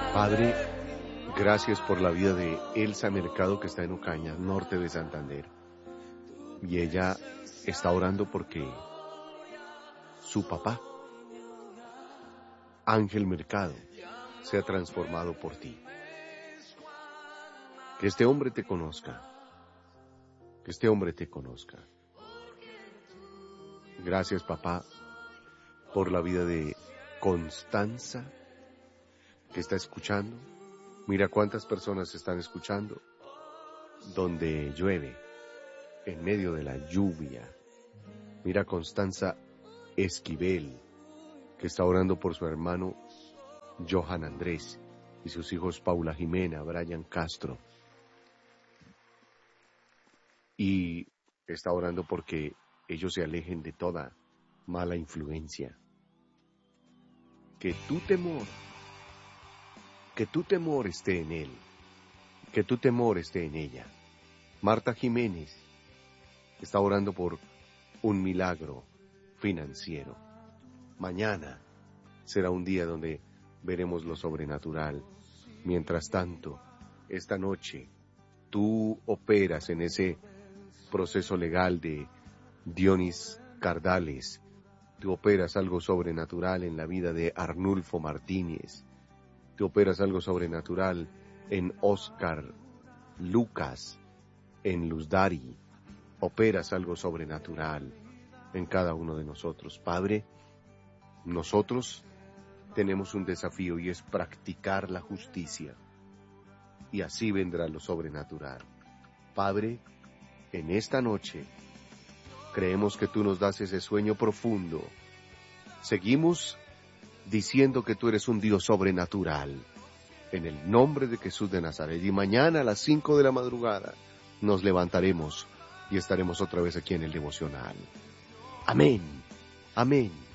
Padre, gracias por la vida de Elsa Mercado, que está en Ocaña, norte de Santander. Y ella está orando porque su papá, Ángel Mercado, sea transformado por ti. Que este hombre te conozca. Que este hombre te conozca. Gracias, papá, por la vida de Constanza, que está escuchando. Mira cuántas personas están escuchando. Donde llueve, en medio de la lluvia. Mira Constanza Esquivel, que está orando por su hermano Johan Andrés y sus hijos Paula Jimena, Brian Castro. Y está orando porque ellos se alejen de toda mala influencia. Que tu temor esté en él, que tu temor esté en ella. Marta Jiménez está orando por un milagro financiero. Mañana será un día donde veremos lo sobrenatural. Mientras tanto, esta noche, tú operas en ese proceso legal de Dionis Cardales. Tú operas algo sobrenatural en la vida de Arnulfo Martínez. Tú operas algo sobrenatural en Oscar Lucas, en Luz Dari. Operas algo sobrenatural en cada uno de nosotros. Padre, nosotros tenemos un desafío y es practicar la justicia. Y así vendrá lo sobrenatural. Padre, en esta noche creemos que tú nos das ese sueño profundo. Seguimos diciendo que tú eres un Dios sobrenatural. En el nombre de Jesús de Nazaret. Y mañana a las 5 de la madrugada nos levantaremos y estaremos otra vez aquí en el devocional. Amén. Amén.